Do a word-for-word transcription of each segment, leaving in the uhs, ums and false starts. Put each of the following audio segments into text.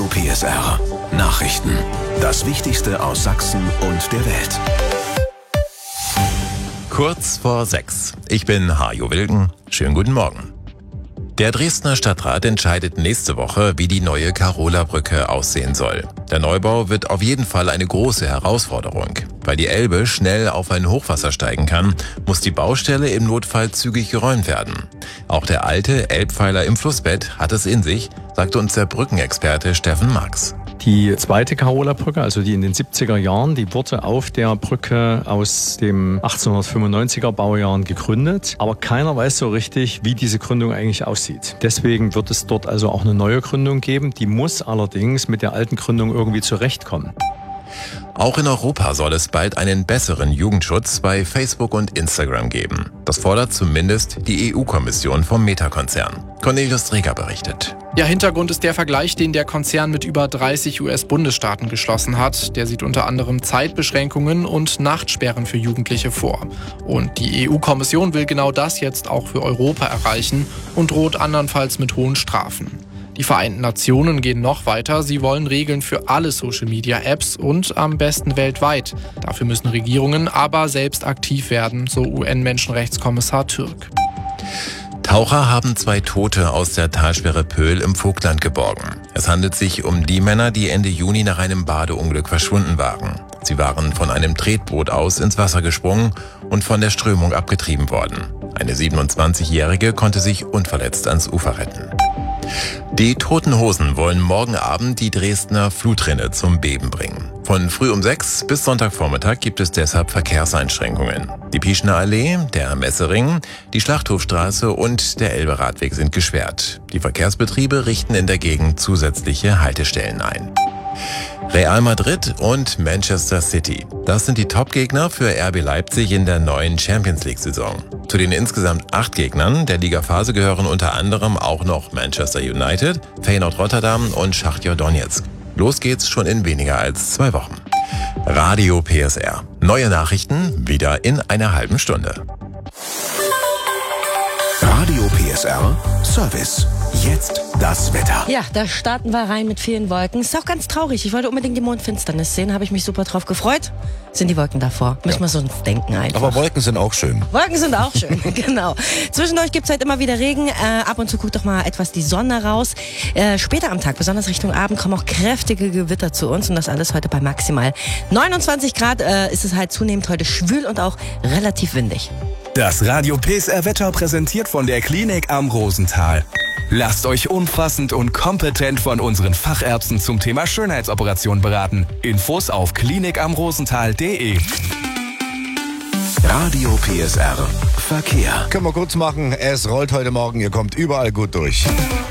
Radio P S R. Nachrichten. Das Wichtigste aus Sachsen und der Welt. Kurz vor sechs. Ich bin Hajo Wilken. Schönen guten Morgen. Der Dresdner Stadtrat entscheidet nächste Woche, wie die neue Karola-Brücke aussehen soll. Der Neubau wird auf jeden Fall eine große Herausforderung. Weil die Elbe schnell auf ein Hochwasser steigen kann, muss die Baustelle im Notfall zügig geräumt werden. Auch der alte Elbpfeiler im Flussbett hat es in sich, sagte uns der Brückenexperte Steffen Marx. Die zweite Karola-Brücke, also die in den siebziger Jahren, die wurde auf der Brücke aus dem achtzehnhundertfünfundneunziger Baujahren gegründet. Aber keiner weiß so richtig, wie diese Gründung eigentlich aussieht. Deswegen wird es dort also auch eine neue Gründung geben. Die muss allerdings mit der alten Gründung irgendwie zurechtkommen. Auch in Europa soll es bald einen besseren Jugendschutz bei Facebook und Instagram geben. Das fordert zumindest die E U-Kommission vom Meta-Konzern. Cornelius Dreger berichtet. Ja, Hintergrund ist der Vergleich, den der Konzern mit über dreißig U S-Bundesstaaten geschlossen hat. Der sieht unter anderem Zeitbeschränkungen und Nachtsperren für Jugendliche vor. Und die E U-Kommission will genau das jetzt auch für Europa erreichen und droht andernfalls mit hohen Strafen. Die Vereinten Nationen gehen noch weiter. Sie wollen Regeln für alle Social-Media-Apps und am besten weltweit. Dafür müssen Regierungen aber selbst aktiv werden, so U N-Menschenrechtskommissar Türk. Taucher haben zwei Tote aus der Talsperre Pöhl im Vogtland geborgen. Es handelt sich um die Männer, die Ende Juni nach einem Badeunglück verschwunden waren. Sie waren von einem Tretboot aus ins Wasser gesprungen und von der Strömung abgetrieben worden. Eine siebenundzwanzigjährige konnte sich unverletzt ans Ufer retten. Die Toten Hosen wollen morgen Abend die Dresdner Flutrinne zum Beben bringen. Von früh um sechs bis Sonntagvormittag gibt es deshalb Verkehrseinschränkungen. Die Pieschner Allee, der Messering, die Schlachthofstraße und der Elbe-Radweg sind gesperrt. Die Verkehrsbetriebe richten in der Gegend zusätzliche Haltestellen ein. Real Madrid und Manchester City. Das sind die Top-Gegner für R B Leipzig in der neuen Champions-League-Saison. Zu den insgesamt acht Gegnern der Ligaphase gehören unter anderem auch noch Manchester United, Feyenoord Rotterdam und Schachtyor Donetsk. Los geht's schon in weniger als zwei Wochen. Radio P S R. Neue Nachrichten wieder in einer halben Stunde. Radio P S R Service. Jetzt das Wetter. Ja, da starten wir rein mit vielen Wolken. Ist auch ganz traurig. Ich wollte unbedingt die Mondfinsternis sehen. Habe ich mich super drauf gefreut. Sind die Wolken davor. Müssen wir so uns denken einfach. Aber Wolken sind auch schön. Wolken sind auch schön, genau. Zwischendurch gibt es halt immer wieder Regen. Äh, ab und zu guckt doch mal etwas die Sonne raus. Äh, später am Tag, besonders Richtung Abend, kommen auch kräftige Gewitter zu uns. Und das alles heute bei maximal neunundzwanzig Grad. Äh, ist es halt zunehmend heute schwül und auch relativ windig. Das Radio P S R Wetter präsentiert von der Klinik am Rosenthal. Lasst euch umfassend und kompetent von unseren Fachärzten zum Thema Schönheitsoperation beraten. Infos auf klinik am rosenthal punkt de. Radio P S R Verkehr. Können wir kurz machen, es rollt heute Morgen, ihr kommt überall gut durch.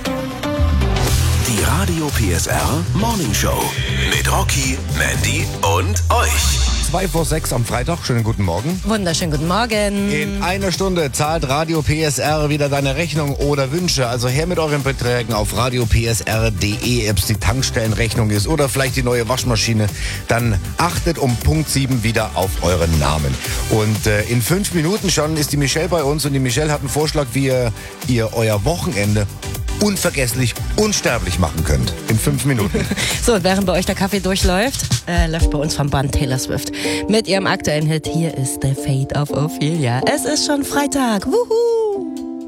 Die Radio P S R Morning Show mit Rocky, Mandy und euch. Zwei vor sechs am Freitag, schönen guten Morgen. Wunderschönen guten Morgen. In einer Stunde zahlt Radio P S R wieder deine Rechnung oder Wünsche. Also her mit euren Beträgen auf radio p s r punkt de, ob es die Tankstellenrechnung ist oder vielleicht die neue Waschmaschine. Dann achtet um Punkt sieben wieder auf euren Namen. Und äh, in fünf Minuten schon ist die Michelle bei uns und die Michelle hat einen Vorschlag, wie ihr, ihr euer Wochenende unvergesslich, unsterblich machen könnt. In fünf Minuten. So, während bei euch der Kaffee durchläuft, äh, läuft bei uns vom Band Taylor Swift mit ihrem aktuellen Hit. Hier ist The Fate of Ophelia. Es ist schon Freitag. Wuhu!